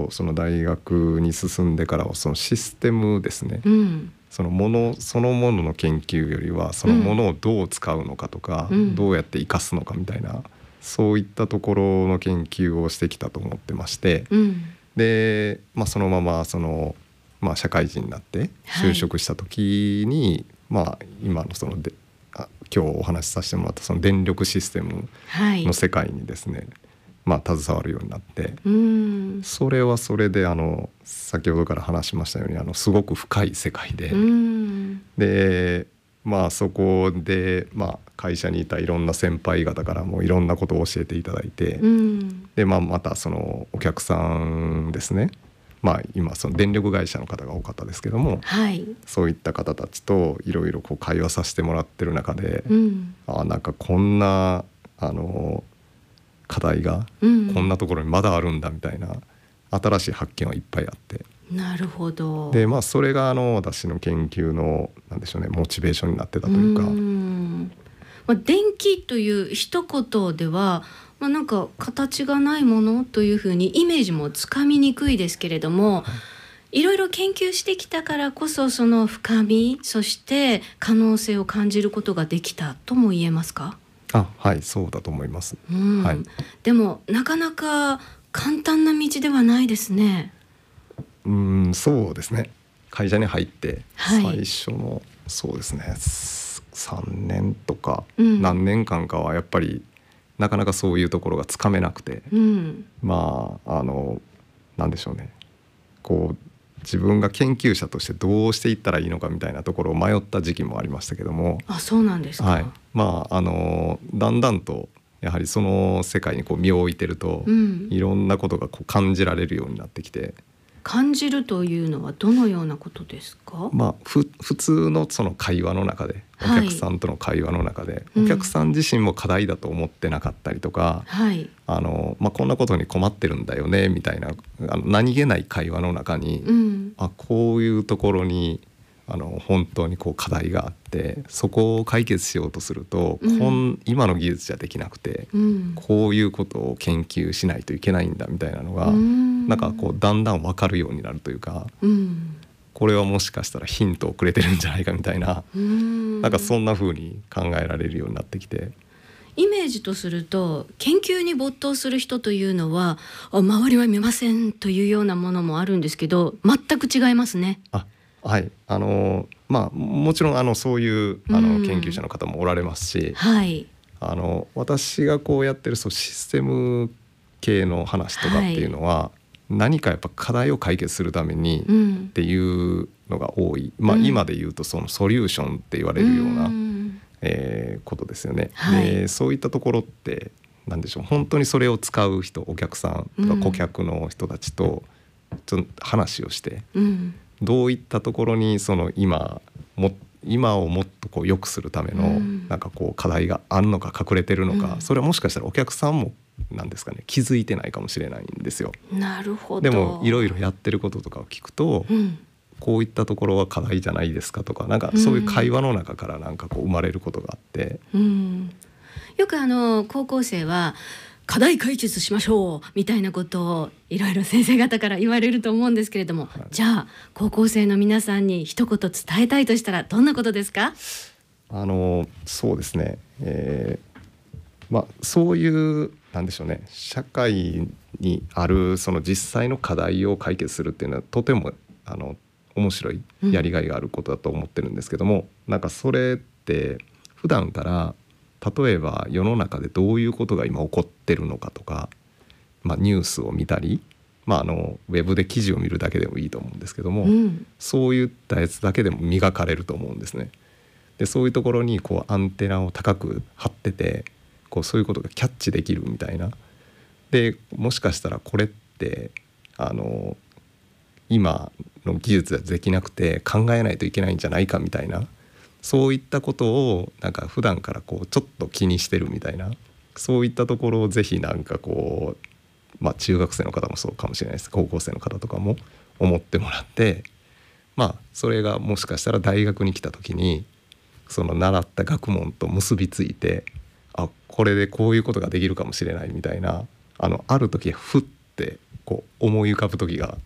とその大学に進んでからはそのシステムですね、そのものそのものの研究よりはそのものをどう使うのかとか、どうやって生かすのかみたいな、そういったところの研究をしてきたと思ってまして、で、そのまま社会人になって就職した時に、今の今日お話しさせてもらったその電力システムの世界にですね、携わるようになって、それはそれで先ほどから話しましたようにすごく深い世界で、でそこで、会社にいたいろんな先輩方からもいろんなことを教えていただいて、で、またそのお客さんですね、今その電力会社の方が多かったですけども、そういった方たちといろいろ会話させてもらってる中で、なんかこんな課題がこんなところにまだあるんだみたいな新しい発見はいっぱいあって、 なるほど。 で、それが私の研究のなんでしょうね、モチベーションになってたというか、 電気という一言では、なんか形がないものというふうにイメージもつかみにくいですけれども、いろいろ研究してきたからこそその深み、そして可能性を感じることができたとも言えますか？ はい、そうだと思います。 でもなかなか簡単な道ではないですね。 そうですね。会社に入って最初の、そうですね、3年とか何年間かはやっぱりなかなかそういうところがつかめなくて、なんでしょうね、自分が研究者としてどうしていったらいいのかみたいなところを迷った時期もありましたけども。 そうなんですか。 だんだんとやはりその世界に身を置いてると、いろんなことが感じられるようになってきて。 感じるというのはどのようなことですか？ 普通のその会話の中で、お客さんとの会話の中で、お客さん自身も課題だと思ってなかったりとか、こんなことに困ってるんだよねみたいな何気ない会話の中に、こういうところに本当に課題があって、そこを解決しようとすると、今の技術じゃできなくて、こういうことを研究しないといけないんだみたいなのが、なんかだんだん分かるようになるというか、これはもしかしたらヒントをくれてるんじゃないかみたいな、なんかそんな風に考えられるようになってきて。 イメージとすると、研究に没頭する人というのは周りは見ませんというようなものもあるんですけど、全く違いますね。 もちろんそういう研究者の方もおられますし、私がやってるシステム系の話とかっていうのは、何かやっぱ課題を解決するためにっていうのが多い、今で言うとそのソリューションって言われるような、ことですよね。で、そういったところって何でしょう、本当にそれを使う人、お客さんとか顧客の人たちとちょっと話をして、どういったところにその今をもっと良くするためのなんか課題があるのか隠れてるのか、それはもしかしたらお客さんもなんですかね、気づいてないかもしれないんですよ。 なるほど。 でもいろいろやってることとかを聞くと、こういったところは課題じゃないですかとか、なんかそういう会話の中からなんか生まれることがあって、 よく高校生は課題解決しましょうみたいなことをいろいろ先生方から言われると思うんですけれども、じゃあ高校生の皆さんに一言伝えたいとしたらどんなことですか？ そうですね、そういうなんでしょうね、社会にあるその実際の課題を解決するっていうのはとても面白いやりがいがあることだと思ってるんですけども、なんかそれって普段から例えば世の中でどういうことが今起こってるのかとか、ニュースを見たり、ウェブで記事を見るだけでもいいと思うんですけども、そういったやつだけでも磨かれると思うんですね。で、そういうところにアンテナを高く張ってて、そういうことがキャッチできるみたいな。で、もしかしたらこれって今の技術でできなくて考えないといけないんじゃないかみたいな、そういったことをなんか普段からちょっと気にしてるみたいな、そういったところをぜひなんか中学生の方もそうかもしれないです、高校生の方とかも思ってもらって、それがもしかしたら大学に来た時にその習った学問と結びついて、これでこういうことができるかもしれないみたいな、ある時ふっってこう思い浮かぶ時が